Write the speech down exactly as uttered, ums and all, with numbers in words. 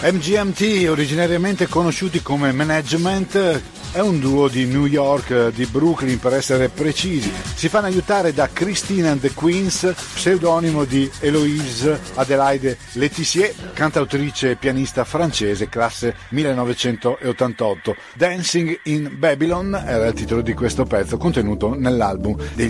M G M T, originariamente conosciuti come Management, è un duo di New York, di Brooklyn per essere precisi. Si fanno aiutare da Christine and the Queens, pseudonimo di Héloïse Adélaïde Letizier, cantautrice e pianista francese, classe millenovecentottantotto. Dancing in Babylon era il titolo di questo pezzo contenuto nell'album degli